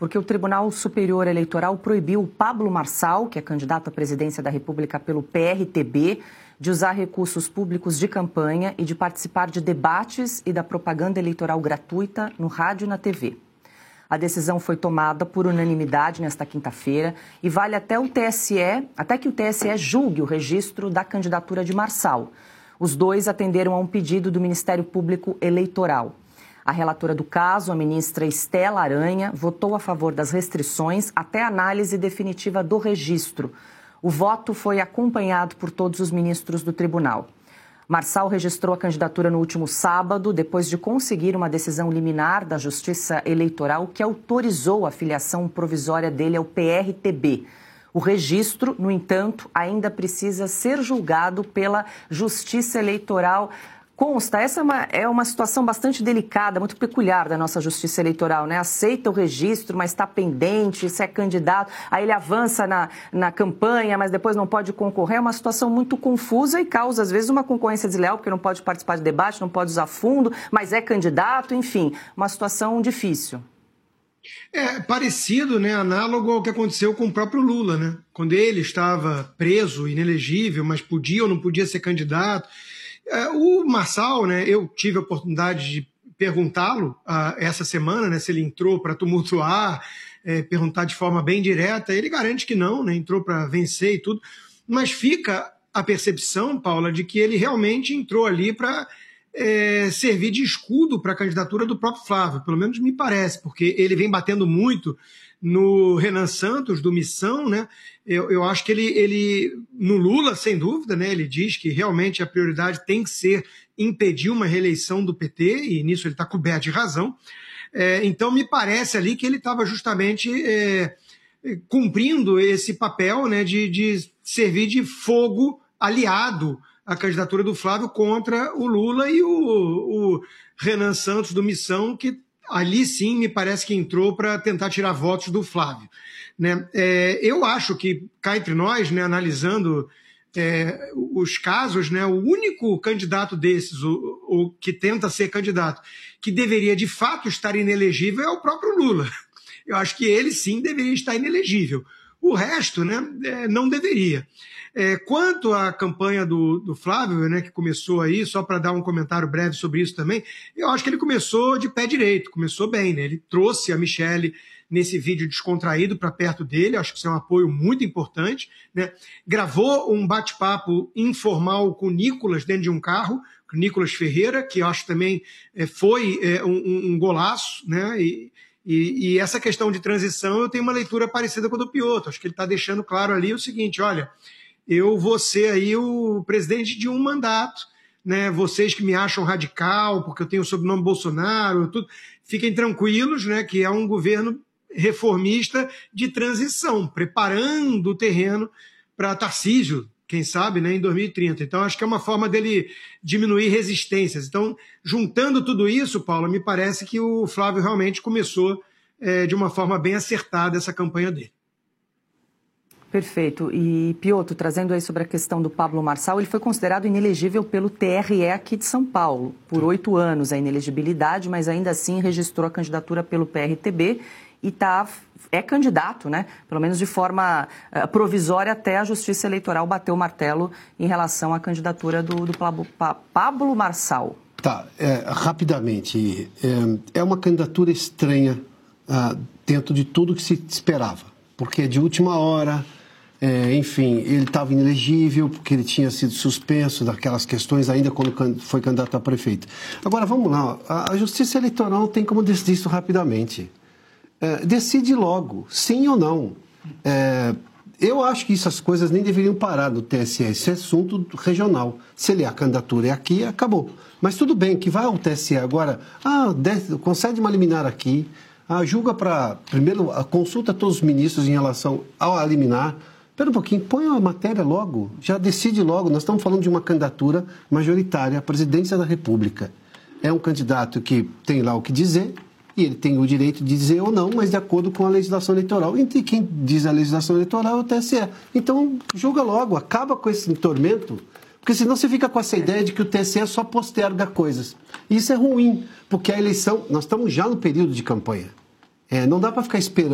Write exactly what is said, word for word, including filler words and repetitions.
porque o Tribunal Superior Eleitoral proibiu o Pablo Marçal, que é candidato à presidência da República pelo P R T B, de usar recursos públicos de campanha e de participar de debates e da propaganda eleitoral gratuita no rádio e na T V. A decisão foi tomada por unanimidade nesta quinta-feira e vale até o T S E, até que o T S E julgue o registro da candidatura de Marçal. Os dois atenderam a um pedido do Ministério Público Eleitoral. A relatora do caso, a ministra Estela Aranha, votou a favor das restrições até a análise definitiva do registro. O voto foi acompanhado por todos os ministros do tribunal. Marçal registrou a candidatura no último sábado, depois de conseguir uma decisão liminar da Justiça Eleitoral que autorizou a filiação provisória dele ao P R T B. O registro, no entanto, ainda precisa ser julgado pela Justiça Eleitoral. Consta, essa é uma, é uma situação bastante delicada, muito peculiar da nossa Justiça Eleitoral, né? Aceita o registro, mas está pendente, se é candidato, aí ele avança na, na campanha, mas depois não pode concorrer. É uma situação muito confusa e causa, às vezes, uma concorrência desleal, porque não pode participar de debate, não pode usar fundo, mas é candidato, enfim, uma situação difícil. É parecido, né, análogo ao que aconteceu com o próprio Lula, né? Quando ele estava preso, inelegível, mas podia ou não podia ser candidato. O Marçal, né, eu tive a oportunidade de perguntá-lo uh, essa semana, né, se ele entrou para tumultuar, é, perguntar de forma bem direta. Ele garante que não, né, entrou para vencer e tudo, mas fica a percepção, Paula, de que ele realmente entrou ali para é, servir de escudo para a candidatura do próprio Flávio, pelo menos me parece, porque ele vem batendo muito no Renan Santos, do Missão, né? Eu, eu acho que ele, ele, no Lula, sem dúvida, né? Ele diz que realmente a prioridade tem que ser impedir uma reeleição do P T, e nisso ele está coberto de razão. É, então, me parece ali que ele estava justamente é, cumprindo esse papel, né, de, de servir de fogo aliado à candidatura do Flávio contra o Lula e o, o Renan Santos, do Missão, que ali sim me parece que entrou para tentar tirar votos do Flávio, né? É, eu acho que, cá entre nós, né, analisando é, os casos, né, o único candidato desses, o, o que tenta ser candidato, que deveria de fato estar inelegível é o próprio Lula. Eu acho que ele sim deveria estar inelegível. O resto, né, é, não deveria. É, quanto à campanha do, do Flávio, né, que começou aí, só para dar um comentário breve sobre isso também, eu acho que ele começou de pé direito, começou bem, né? Ele trouxe a Michelle nesse vídeo descontraído para perto dele, acho que isso é um apoio muito importante, né? Gravou um bate-papo informal com o Nicolas dentro de um carro, com o Nicolas Ferreira, que eu acho também é, foi é, um, um golaço, né? E, e, e essa questão de transição eu tenho uma leitura parecida com a do Piotr. Acho que ele está deixando claro ali o seguinte: olha, eu vou ser aí o presidente de um mandato, né? Vocês que me acham radical, porque eu tenho o sobrenome Bolsonaro, tudo, fiquem tranquilos, né, que é um governo reformista de transição, preparando o terreno para Tarcísio, quem sabe, né, em dois mil e trinta. Então, acho que é uma forma dele diminuir resistências. Então, juntando tudo isso, Paula, me parece que o Flávio realmente começou é, de uma forma bem acertada essa campanha dele. Perfeito. E, Piotr, trazendo aí sobre a questão do Pablo Marçal, ele foi considerado inelegível pelo T R E aqui de São Paulo. Por oito anos a inelegibilidade, mas ainda assim registrou a candidatura pelo P R T B e tá, é candidato, né? Pelo menos de forma uh, provisória, até a Justiça Eleitoral bateu o martelo em relação à candidatura do, do Pablo, Pablo Marçal. Tá, é, rapidamente, é, é uma candidatura estranha uh, dentro de tudo que se esperava, porque é de última hora. É, enfim, ele estava inelegível porque ele tinha sido suspenso daquelas questões ainda quando foi candidato a prefeito. Agora, vamos lá, a Justiça Eleitoral tem como decidir isso rapidamente. É, decide logo, sim ou não. É, eu acho que essas coisas nem deveriam parar no T S E, isso é assunto regional. Se ele, a candidatura é aqui, acabou. Mas tudo bem, que vai ao T S E agora, ah, desce, concede uma liminar aqui, ah, julga para, primeiro, consulta todos os ministros em relação ao liminar. Espera um pouquinho, põe a matéria logo, já decide logo. Nós estamos falando de uma candidatura majoritária à presidência da República. É um candidato que tem lá o que dizer, e ele tem o direito de dizer ou não, mas de acordo com a legislação eleitoral. E quem diz a legislação eleitoral é o T S E. Então, julga logo, acaba com esse tormento, porque senão você fica com essa ideia de que o T S E só posterga coisas. E isso é ruim, porque a eleição, nós estamos já no período de campanha. É, não dá para ficar esperando